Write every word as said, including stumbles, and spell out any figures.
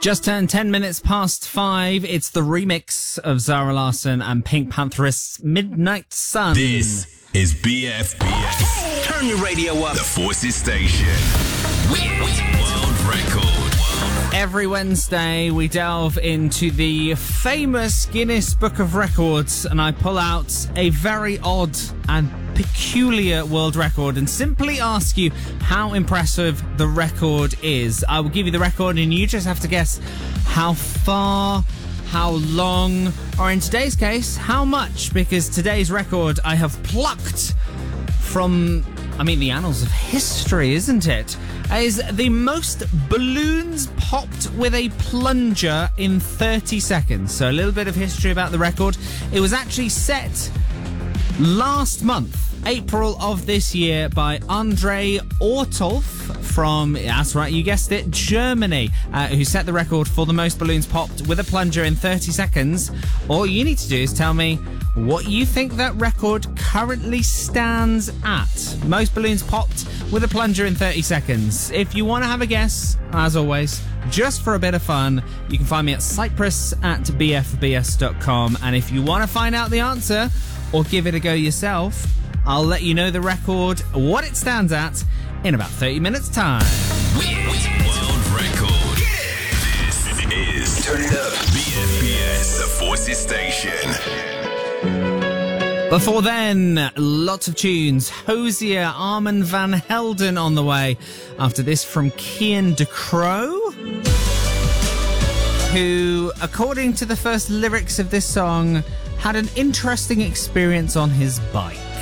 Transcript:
Just turned ten minutes past five. It's the remix of Zara Larsson and Pink Pantherist's Midnight Sun. This is B F B S. Turn your radio up. The Forces Station. Weird World Record. Every Wednesday, we delve into the famous Guinness Book of Records, and I pull out a very odd and peculiar world record and simply ask you how impressive the record is. I will give you the record, and you just have to guess how far, how long, or in today's case, how much, because today's record I have plucked from, I mean, the annals of history, isn't it? Is the most balloons popped with a plunger in thirty seconds. So a little bit of history about the record. It was actually set last month, April of this year, by Andre Ortolf from, that's right, you guessed it, Germany, uh, who set the record for the most balloons popped with a plunger in thirty seconds. All you need to do is tell me what you think that record currently stands at. Most balloons popped with a plunger in thirty seconds. If you want to have a guess, as always, just for a bit of fun, you can find me at cyprus at b f b s dot com. And if you want to find out the answer or give it a go yourself, I'll let you know the record, what it stands at, in about thirty minutes time. Weird World Record. This is Turn It Up. B F B S, the Forces Station. Before then, lots of tunes. Hosier, Armand van Helden on the way. After this, from Kian De Croo, who, according to the first lyrics of this song, had an interesting experience on his bike.